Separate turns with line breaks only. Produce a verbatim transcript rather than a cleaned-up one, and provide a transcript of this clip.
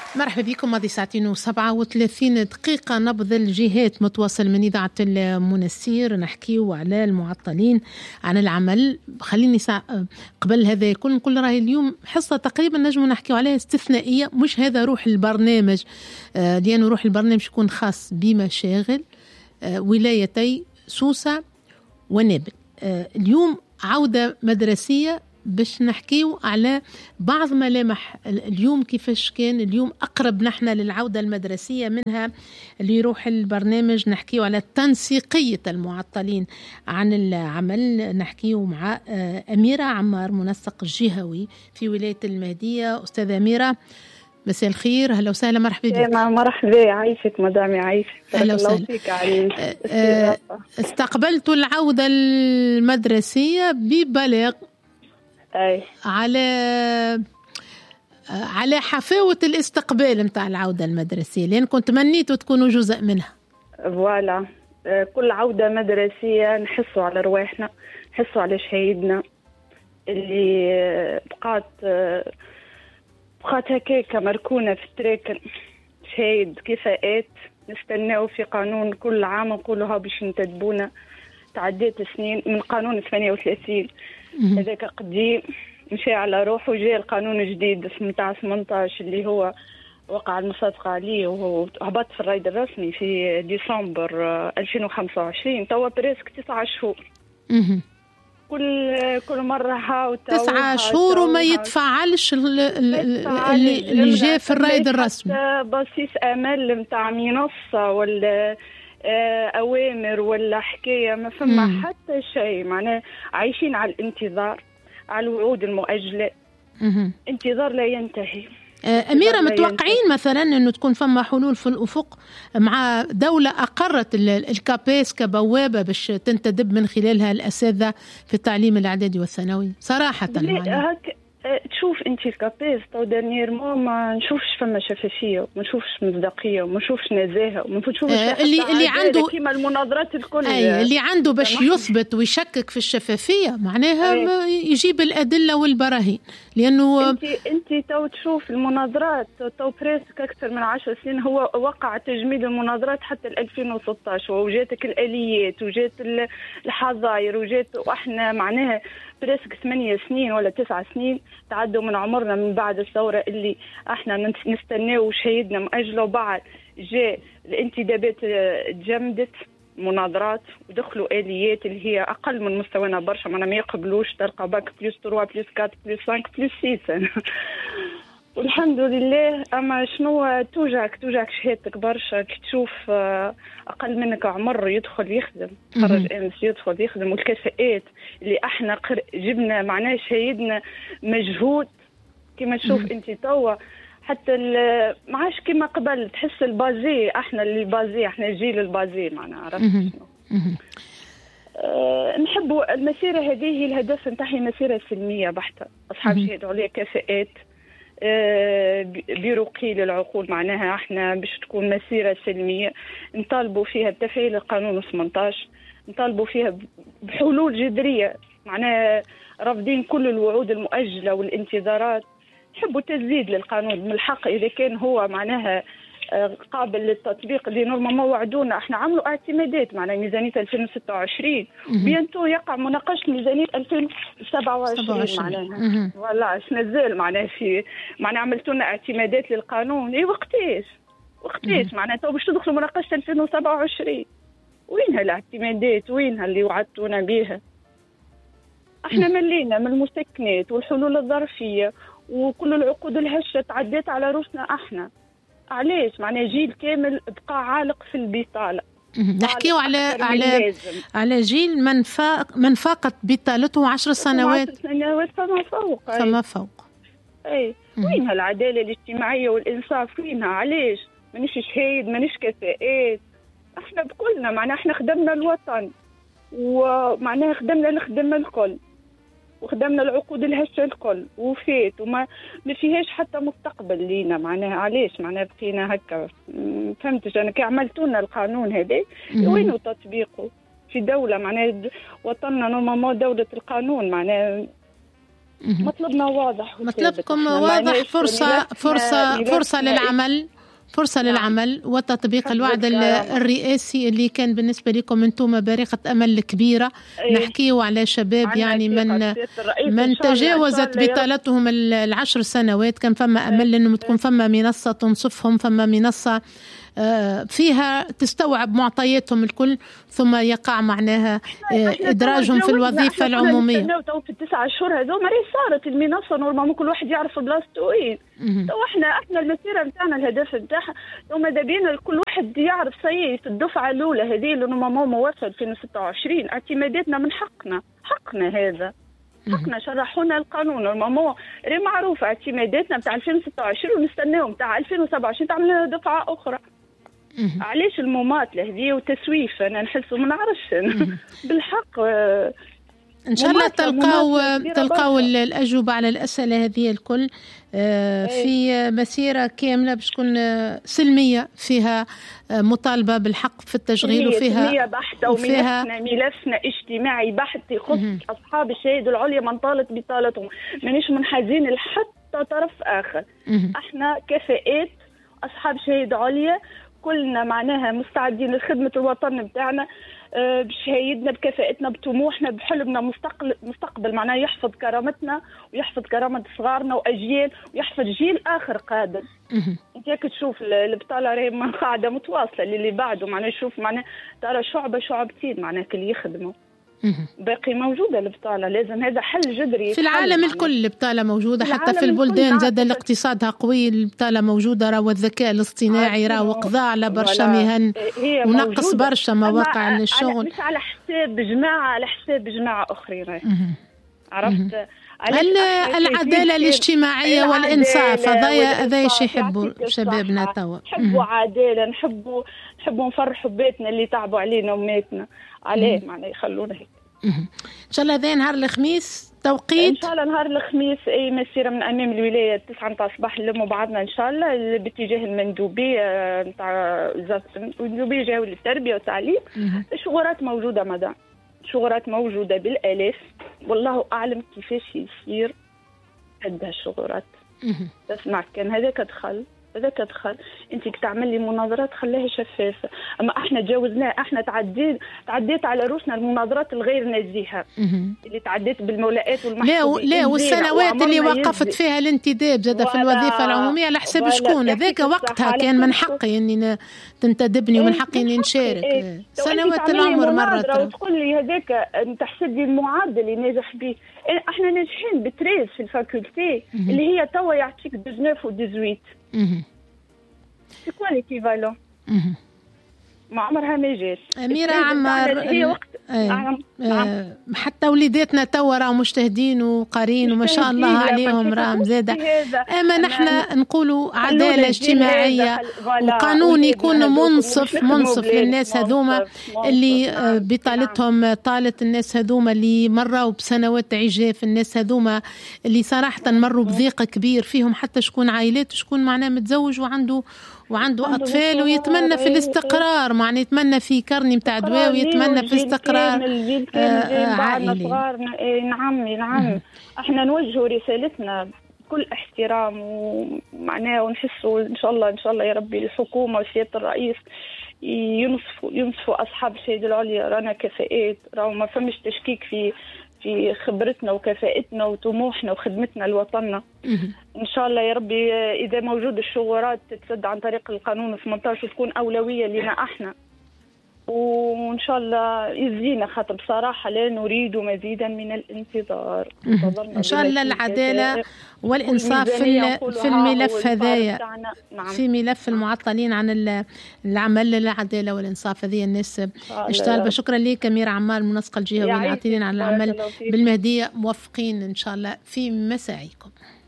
مرحبا بكم. ماضي ساعتين وسبعة وثلاثين دقيقة نبض الجهات متواصل من إذاعة المنسير. نحكيو على المعطلين عن العمل. خليني ساعة قبل هذا يكون نقول راهي اليوم حصة تقريبا نجم نحكيو عليها استثنائية، مش هذا روح البرنامج، آه لأنه روح البرنامج يكون خاص بمشاغل آه ولايتي سوسة ونابل. آه اليوم عودة مدرسية باش نحكيو على بعض ملامح اليوم، كيفاش كان اليوم أقرب نحن للعودة المدرسية منها اللي يروح البرنامج. نحكيو على تنسيقية المعطلين عن العمل. نحكيو مع أميرة عمار منسق جهوي في ولاية المهدية. أستاذة أميرة مساء الخير، هلا وسهلا، مرحبا بك.
مرحبا، عايشك مدامي، عايشك،
اهلا وسهلا. استقبلت العودة المدرسية ببلاغ
أي.
على على حفاوة الاستقبال متاع العودة المدرسية، لأن كنت تمنيتوا تكونوا جزء منها.
فوالا، كل عودة مدرسية نحسوا على رواحنا، نحسوا على شهيدنا اللي بقات بقات هكاك مركونة في التراكن، شهيد كفاءات. نستناو في قانون كل عام نقولوا ها باش نتدبونا. تعديت سنين من قانون ثمانية وثلاثين هذاك قديم مشي على روحه، وجاء القانون الجديد متاع ثمانية عشر اللي هو وقع المصادقة عليه وهبط في الرايد الرسمي في ديسمبر ألفين وخمسة وعشرين. توا بريسك تسعة شهور. كل كل مرة هاو
تسعة شهور وما يتفعلش اللي, اللي جاء في الرايد الرسمي.
بصيص امل متاع منصة ولا أوامر ولا حكاية، ما فما مم. حتى شيء. معناه عايشين على الانتظار، على الوعود المؤجلة. مم. انتظار لا ينتهي.
أميرة، متوقعين مثلا أنه تكون فما حلول في الأفق مع دولة أقرت الكابيس كبوابة باش تنتدب من خلالها الأساتذة في التعليم الإعدادي والثانوي؟ صراحة
هك تشوف انت الكابيس تو دانييرمون ما نشوفش فما شفافيه، وما نشوفش مصداقيه، وما نشوفش نزاهه، وما نشوفش
آه اللي اللي عنده
كيما المناظرات الكل.
اي اللي عنده باش يثبت ويشكك في الشفافيه معناها أي. يجيب الادله والبراهين. لانه
انت انت تو تشوف المناظرات تو بريسك اكثر من عشر سنين هو وقع تجميد المناظرات حتى ألفين وستة عشر، وجاتك الاليات وجات الحظاير وجات، واحنا معناها بريسك ثمانية سنين ولا تسعة سنين تعدوا من عمرنا من بعد الثورة اللي احنا نستناو وشهيدنا مأجله. وبعد جاء الانتدابات تجمدت مناظرات ودخلوا آليات اللي هي أقل من مستوانا برشا، معنا ما يقبلوش تلقى باك بلس ثلاثة بلس أربعة بلس خمسة بلس ستة. والحمد لله. أما شنو توجعك توجعك شهادتك برشا كي تشوف أقل منك عمر يدخل يخدم، خرج أمس يدخل يخدم، والكفاءات اللي احنا جبنا معناه شهيدنا مجهود كما تشوف انت توا. حتى ما عادش كما قبل، تحس البازي، احنا اللي بازي، احنا جيل البازي معناها. عرفت شنو؟ أه نحبوا المسيرة هذه، هي الهدف نتاعها مسيرة سلمية بحتة. أصحاب شهادة عليا كفاءات أه برقي للعقول، معناها احنا باش تكون مسيرة سلمية نطالبوا فيها بتفعيل القانون ثمانية عشر، نطالبوا فيها بحلول جذرية. معناها رافضين كل الوعود المؤجلة والانتظارات. نحبوا تزيد للقانون من الحق إذا كان هو معناها قابل للتطبيق. اللي نورمالمون وعدونا، احنا عملوا اعتمادات معناها ميزانية ألفين وستة وعشرين، بينتو يقع مناقشة ميزانية ألفين وسبعة وعشرين معناها. والله اش نزل معناها في معناها عملتوا لنا اعتمادات للقانون. اي وقتاش وقتاش معناها تو باش تدخلوا مناقشة ألفين وسبعة وعشرين؟ وينها الاعتمادات؟ وينها اللي وعدتونا بيها؟ احنا ملينا من المسكنات والحلول الظرفية وكل العقود الهشة تعديت على روسنا احنا. علاش؟ معناه جيل كامل بقى عالق في البطالة.
نحكيو على على على جيل من فاق من فاقت بطالته عشر سنوات.
عشر سنوات فما فوق.
فما فوق.
اي وينها العدالة الاجتماعية والإنصاف؟ وينها؟ علاش؟ مانيش شهيد، مانيش كفاءات. احنا بكلنا معناه احنا خدمنا الوطن، ومعناه خدمنا نخدم الكل، وخدمنا العقود الهشة الكل وفات، وما ما فيهاش حتى مستقبل لينا. معناها علاش؟ معناها بقينا هكا. فهمتش انا كي عملتونا القانون هذا وينو تطبيقه في دولة معناها وطننا نورمالمون دولة القانون؟ معناها مطلبنا واضح،
مطلبكم واضح. فرصة فرصة فرصة للعمل، فرصة نعم. للعمل وتطبيق الوعد الرئاسي اللي كان بالنسبة لكم أنتم بارقة أمل كبيرة. أيه. نحكيه على شباب يعني من من تجاوزت بطالتهم العشر سنوات، كان فما أمل أنه تكون فما منصة تنصفهم، فما منصة فيها تستوعب معطياتهم الكل، ثم يقع معناها إدراجهم في الوظيفة العمومية.
في التسعة أشهر هذوما راه صارت المنصة نورمالمون كل واحد يعرف بلاصته وين. تو احنا احنا المسيرة نتاعنا الهدف نتاعها تو ماذا بينا كل واحد يعرف سي في الدفعة الأولى هذه اللي نورمالمون موصل ألفين وستة وعشرين اعتماداتنا من حقنا، حقنا هذا حقنا. شرحونا القانون نورمالمون راه معروف اعتماداتنا نتاع ألفين وستة وعشرين ونستناهم نتاع ألفين وسبعة وعشرين تعمل دفعة أخرى. علاش المماطله هذه وتسويف؟ انا نحس وما نعرفش بالحق.
ان شاء الله تلقاو تلقاو الاجوبه على الاسئله هذه الكل في مسيره كامله باش تكون سلميه، فيها مطالبه بالحق في التشغيل، وفيها
سلميه بحته، وفيها ملفنا اجتماعي بحت يخص اصحاب الشهاده العليا من طالت بطالتهم، مانيش منحازين لحتى طرف اخر. احنا كفاءات اصحاب شهاده عليا كلنا معناها مستعدين لخدمة الوطن بتاعنا بشهايدنا بكفاءتنا بطموحنا بحلمنا مستقبل مستقبل معناها يحفظ كرامتنا ويحفظ كرامة صغارنا وأجيال ويحفظ جيل آخر قادم. انت هيك تشوف البطالة راهي قاعدة متواصلة اللي بعده معناها يشوف معناها ترى شعبة شعبتين معناها كل يخدموا. باقي موجودة البطالة، لازم هذا حل جذري
في العالم الكل. البطالة موجودة حتى في البلدان زاد الاقتصادها قوي، البطالة موجودة، راهو الذكاء الاصطناعي راهو قضى على برشا مهن ونقص برشا مواقع الشغل،
مش على حساب جماعة، على حساب جماعة أخرين. عرفت؟
العدالة الاجتماعية والإنصاف هذايا هذايا شي يحبوا شبابنا توا،
نحبوا عدالة، نحبوا نحبوا نفرحوا بيتنا اللي تعبوا علينا وماتنا عليه معناه يخلونا هيك.
ان شاء الله ذا نهار الخميس توقيت،
ان شاء الله نهار الخميس اي مسيره من امام الولايه تسعة نتاع الصباح نلموا بعضنا ان شاء الله باتجاه المندوبيه نتاع المندوبيه جاوا للتربيه والتعليم. الشغورات موجوده مدام، شغورات موجوده بالالاف، والله اعلم كيفاش يصير عندها الشغورات. تسمع كان هذاك دخل هذاك دخل انت تعمل لي مناظرات خليها شفافه، اما احنا تجاوزناه، احنا تعديت تعديت على روسنا المناظرات الغير نزيهه اللي تعديت بالمولاءات والمحكومين.
لا لا والسنوات اللي وقفت فيها الانتداب زاد في الوظيفه العموميه على حساب شكون؟ هذاك وقتها كان من حقي اني تنتدبني ومن حقي اني نشارك.
ايه.
سنوات العمر مرت
وتقول لي هذاك تحسب لي المعدل اللي ناجح به. احنا ناجحين بتريز في الفاكولتي اللي هي توا يعطيك تسعطاش و ثمانية عشر. سي كوا ليكيفالون؟ ما عمرها ما جات.
أميرة عمار
هي وقت
آه. آه. حتى وليداتنا توا راهم مجتهدين وقارين وما شاء الله عليهم راهم زاده. اما نحن نقولوا عداله اجتماعيه وقانون يكون منصف منصف للناس هذوما اللي بطالتهم طالت، الناس هذوما اللي مروا بسنوات عجاف، الناس هذوما اللي صراحه مروا بضيق كبير فيهم، حتى شكون عائلات شكون معناه متزوج وعنده وعنده أطفال ويتمنى في الاستقرار، معناه يتمنى في كرني متاع دواء ويتمنى في استقرار
عائلي. نعم نعم احنا نوجهوا رسالتنا بكل احترام ومعناه ونحسوا ان شاء الله ان شاء الله يا ربي الحكومة وسيادة الرئيس ينصفوا ينصفوا أصحاب الشهادة العليا. رانا كفاءات، راهو ما فمش تشكيك في في خبرتنا وكفاءتنا وطموحنا وخدمتنا لوطننا. ان شاء الله يا ربي اذا موجود الشغورات تتسد عن طريق القانون ثمانية عشر تكون اولويه لنا احنا، وان شاء الله يزينا، خاطر بصراحه لا نريد مزيدا من الانتظار.
ان شاء الله العداله والانصاف في في الملف هذايا، في ملف المعطلين عن العمل للعداله والانصاف هذه الناس اشتغل. شكرا لك أميرة عمار المنسقه الجهويه العاطلين عن العمل بالمهديه، موفقين ان شاء الله في مساعيكم.